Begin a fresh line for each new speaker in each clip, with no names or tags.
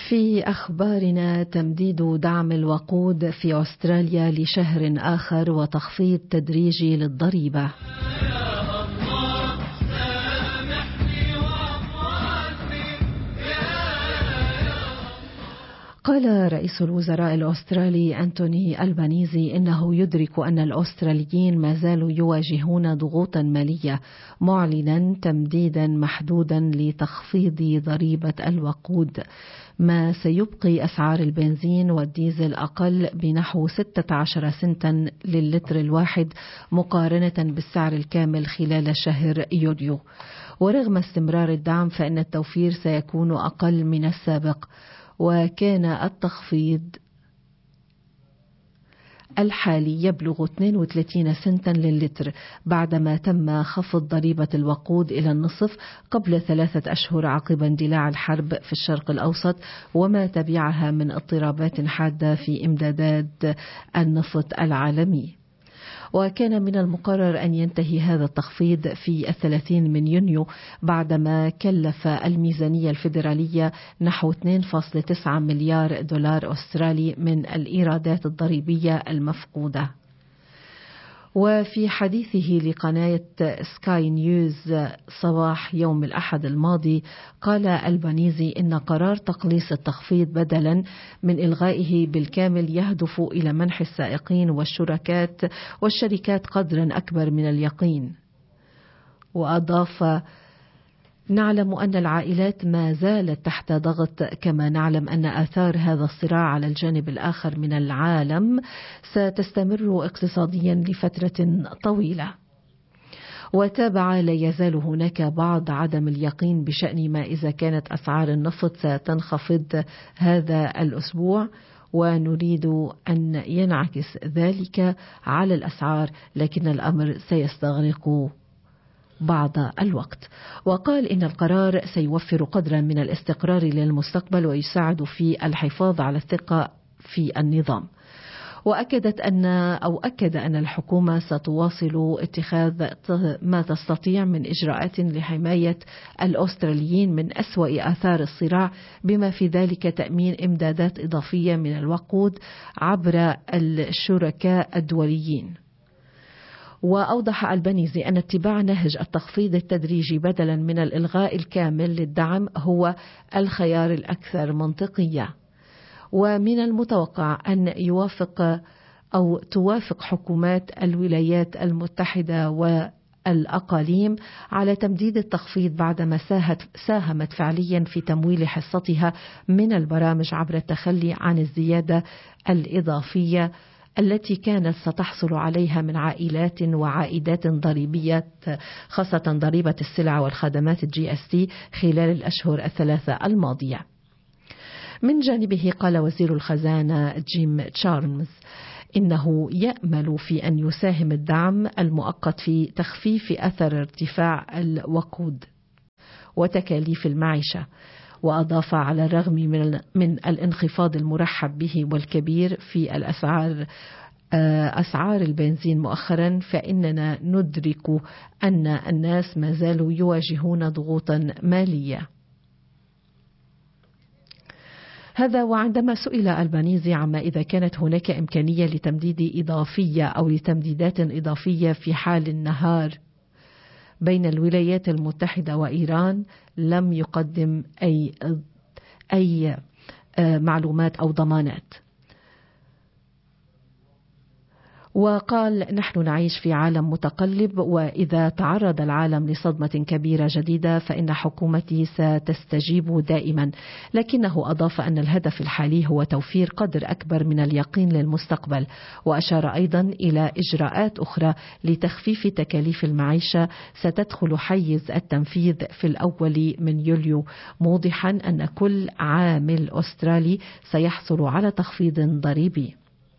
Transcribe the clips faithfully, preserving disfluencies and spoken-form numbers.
في أخبارنا تمديد دعم الوقود في أستراليا لشهر آخر وتخفيض تدريجي للضريبة. قال رئيس الوزراء الأسترالي أنتوني ألبانيزي إنه يدرك أن الأستراليين ما زالوا يواجهون ضغوطا مالية، معلنا تمديدا محدودا لتخفيض ضريبة الوقود، ما سيبقي أسعار البنزين والديزل أقل بنحو ستة عشر سنتا للتر الواحد مقارنة بالسعر الكامل خلال شهر يوليو. ورغم استمرار الدعم فإن التوفير سيكون أقل من السابق، وكان التخفيض الحالي يبلغ اثنين وثلاثين سنتا للتر بعدما تم خفض ضريبة الوقود إلى النصف قبل ثلاثة أشهر عقب اندلاع الحرب في الشرق الأوسط وما تبعها من اضطرابات حادة في إمدادات النفط العالمي. وكان من المقرر أن ينتهي هذا التخفيض في الثلاثين من يونيو بعدما كلف الميزانية الفيدرالية نحو اثنين فاصلة تسعة مليار دولار أسترالي من الإيرادات الضريبية المفقودة. وفي حديثه لقناة سكاي نيوز صباح يوم الأحد الماضي، قال ألبانيزي إن قرار تقليص التخفيض بدلا من إلغائه بالكامل يهدف إلى منح السائقين والشركات والشركات قدرا أكبر من اليقين. وأضاف: نعلم أن العائلات ما زالت تحت ضغط، كما نعلم أن آثار هذا الصراع على الجانب الآخر من العالم ستستمر اقتصاديا لفترة طويلة. وتابع: لا يزال هناك بعض عدم اليقين بشأن ما إذا كانت أسعار النفط ستنخفض هذا الأسبوع، ونريد أن ينعكس ذلك على الأسعار، لكن الأمر سيستغرق بعض الوقت. وقال إن القرار سيوفر قدرا من الاستقرار للمستقبل ويساعد في الحفاظ على الثقة في النظام. وأكدت أن أو أكد أن الحكومة ستواصل اتخاذ ما تستطيع من إجراءات لحماية الأستراليين من أسوأ آثار الصراع، بما في ذلك تأمين إمدادات إضافية من الوقود عبر الشركاء الدوليين. وأوضح ألبانيزي أن اتباع نهج التخفيض التدريجي بدلا من الإلغاء الكامل للدعم هو الخيار الأكثر منطقية، ومن المتوقع أن يوافق أو توافق حكومات الولايات المتحدة والأقاليم على تمديد التخفيض بعدما ساهمت فعليا في تمويل حصتها من البرامج عبر التخلي عن الزيادة الإضافية التي كانت ستحصل عليها من عائلات وعائدات ضريبية، خاصة ضريبة السلع والخدمات الجي اس تي خلال الأشهر الثلاثة الماضية. من جانبه قال وزير الخزانة جيم تشارلز إنه يأمل في أن يساهم الدعم المؤقت في تخفيف أثر ارتفاع الوقود وتكاليف المعيشة. وأضاف: على الرغم من من الانخفاض المرحب به والكبير في الأسعار أسعار البنزين مؤخرا، فإننا ندرك أن الناس ما زالوا يواجهون ضغوطا مالية. هذا وعندما سئل ألبانيزي عما إذا كانت هناك إمكانية لتمديد إضافية أو لتمديدات إضافية في حال النهار بين الولايات المتحدة وإيران، لم يقدم أي أي معلومات أو ضمانات. وقال: نحن نعيش في عالم متقلب، وإذا تعرض العالم لصدمة كبيرة جديدة فإن حكومتي ستستجيب دائما. لكنه أضاف أن الهدف الحالي هو توفير قدر أكبر من اليقين للمستقبل. وأشار أيضا إلى إجراءات أخرى لتخفيف تكاليف المعيشة ستدخل حيز التنفيذ في الأول من يوليو، موضحا أن كل عامل أسترالي سيحصل على تخفيض ضريبي.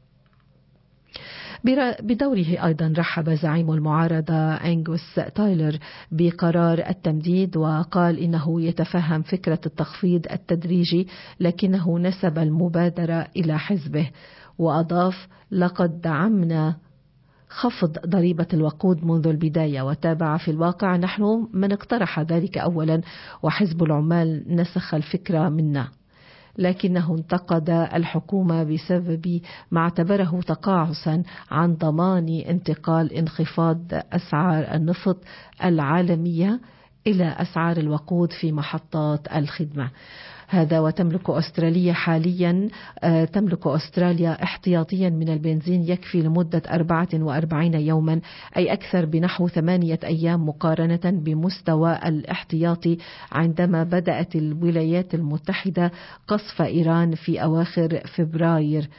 بدوره أيضا رحب زعيم المعارضة أنغوس تايلر بقرار التمديد، وقال إنه يتفهم فكرة التخفيض التدريجي لكنه نسب المبادرة إلى حزبه. وأضاف: لقد دعمنا خفض ضريبة الوقود منذ البداية، وتابع: في الواقع نحن من اقترح ذلك أولا، وحزب العمال نسخ الفكرة منا. لكنه انتقد الحكومة بسبب ما اعتبره تقاعسا عن ضمان انتقال انخفاض أسعار النفط العالمية إلى أسعار الوقود في محطات الخدمة. هذا وتملك أستراليا حاليا تملك أستراليا احتياطيا من البنزين يكفي لمدة أربعة وأربعين يوما، أي أكثر بنحو ثمانية أيام مقارنة بمستوى الاحتياطي عندما بدأت الولايات المتحدة قصف إيران في أواخر فبراير،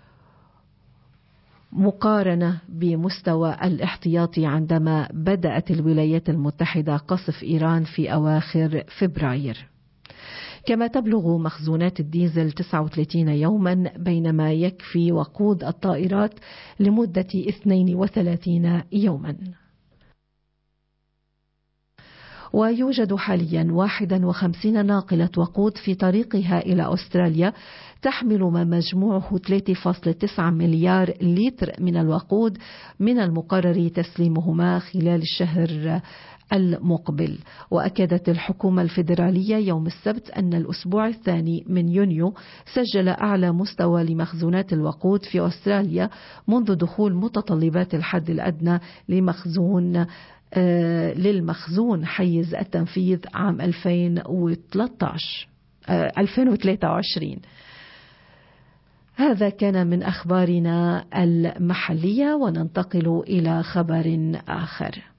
مقارنة بمستوى الاحتياطي عندما بدأت الولايات المتحدة قصف إيران في أواخر فبراير. كما تبلغ مخزونات الديزل تسعة وثلاثين يوما، بينما يكفي وقود الطائرات لمدة اثنين وثلاثين يوما. ويوجد حاليا واحد وخمسين ناقلة وقود في طريقها إلى أستراليا تحمل ما مجموعه ثلاثة فاصلة تسعة مليار لتر من الوقود، من المقرر تسليمهما خلال الشهر المقبل. وأكدت الحكومة الفيدرالية يوم السبت أن الأسبوع الثاني من يونيو سجل أعلى مستوى لمخزونات الوقود في أستراليا منذ دخول متطلبات الحد الأدنى لمخزون آه للمخزون حيز التنفيذ عام ألفين وثلاثة عشر آه ألفين وثلاثة وعشرين. هذا كان من أخبارنا المحلية، وننتقل إلى خبر آخر.